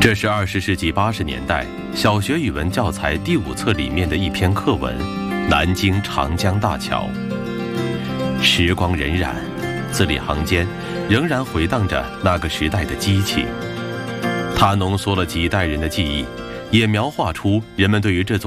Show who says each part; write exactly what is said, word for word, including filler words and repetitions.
Speaker 1: 这是二十世纪八十年代小学语文教材第五册里面的一篇课文《南京长江大桥》。时光荏苒，字里行间仍然回荡着那个时代的激情。它浓缩了几代人的记忆，也描画出人们对于这座